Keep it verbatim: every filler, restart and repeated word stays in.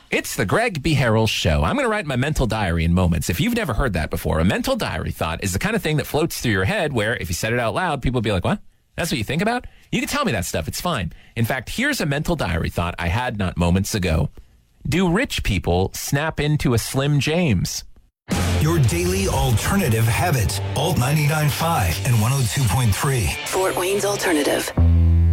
It's the Greg B. Harrell Show. I'm going to write my mental diary in moments. If you've never heard that before, a mental diary thought is the kind of thing that floats through your head where if you said it out loud, people will be like, what? That's what you think about? You can tell me that stuff. It's fine. In fact, here's a mental diary thought I had not moments ago. Do rich people snap into a Slim James? Your daily alternative habit. Alt ninety-nine point five and one oh two point three. Fort Wayne's Alternative.